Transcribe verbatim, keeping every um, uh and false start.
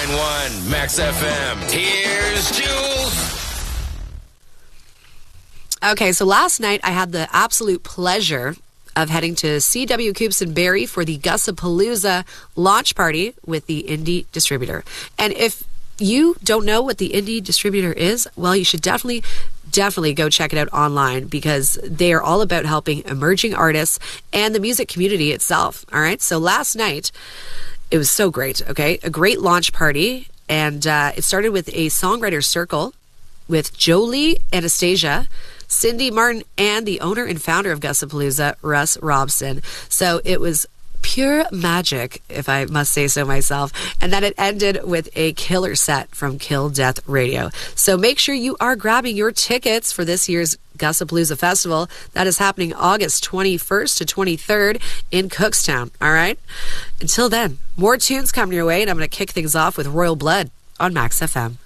nine one Max F M. Here's Jules. Okay, so last night I had the absolute pleasure of heading to C W Coops and Barrie for the Gussapalooza launch party with the Indie Distributor. And if you don't know what the Indie Distributor is, well, you should definitely, definitely go check it out online, because they are all about helping emerging artists and the music community itself. All right. So last night, it was so great. Okay. A great launch party. And uh, it started with a songwriter circle with Jolie Anastasia, Cindy Martin, and the owner and founder of Gussapalooza, Russ Robson. So it was pure magic, if I must say so myself. And then it ended with a killer set from Kill Death Radio. So make sure you are grabbing your tickets for this year's Gussapalooza Festival. That is happening August twenty-first to twenty-third in Cookstown. All right? Until then, more tunes coming your way, and I'm going to kick things off with Royal Blood on Max F M.